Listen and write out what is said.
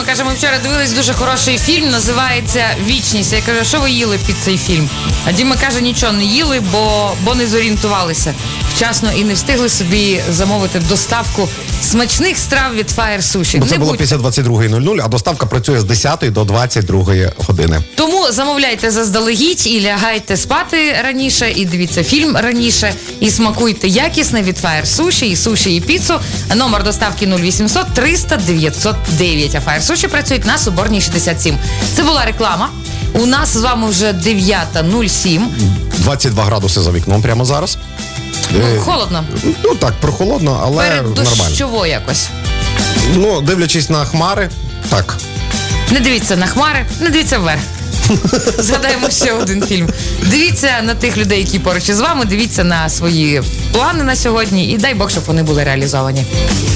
Діма каже, ми вчора дивились дуже хороший фільм, називається «Вічність». Я кажу, що ви їли під цей фільм? А Діма каже, нічого не їли, бо не зорієнтувалися вчасно і не встигли собі замовити доставку смачних страв від Fire Sushi. Бо це було після 22:00, а доставка працює з 10 до 22 години. Тому замовляйте заздалегідь і лягайте спати раніше, і дивіться фільм раніше, і смакуйте якісне від Fire Sushi, і суші, і піцу. Номер доставки 0800 300 909. А Fire Sushi працюють на Соборній 67. Це була реклама. У нас з вами вже 9:07. 22 градуси за вікном прямо зараз. Холодно. Ну так, прохолодно, але нормально. Переддощово якось. Ну, дивлячись на хмари, так. Не дивіться на хмари, не дивіться вверх. Згадаємо ще один фільм. Дивіться на тих людей, які поруч із вами, дивіться на свої плани на сьогодні і дай Бог, щоб вони були реалізовані.